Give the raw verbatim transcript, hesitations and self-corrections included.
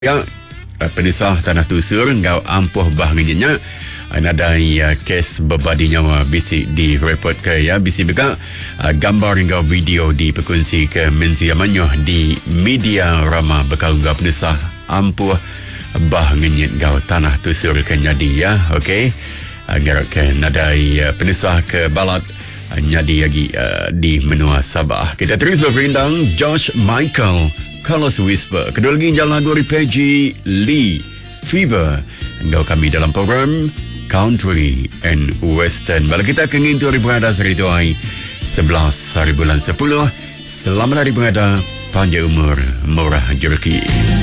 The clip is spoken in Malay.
Ya, penisah tanah tusur ngau ampuh bah ngenyanya nadai uh, kes berbadi nyawa bisi di report ke ya bisi juga uh, gambar ngau video di perkongsi ke menzi amanyo di media rama bekal ngau penisah ampuh bah ngenyit ngau tanah tusur ke nyadi ya. okey uh, ngarak ke nadai uh, penisah ke balat uh, nyadi lagi uh, di menua Sabah. Kita terus berperindang Josh Michael Carlos Whisper. Kedua lagi jalan lagu dari Peggy Lee Fever. Engkau kami dalam program Country and Western. Bala kita kengin tu hari berada hari tuai sebelas hari bulan sepuluh. Selamat hari berada, panjang umur, murah rezeki.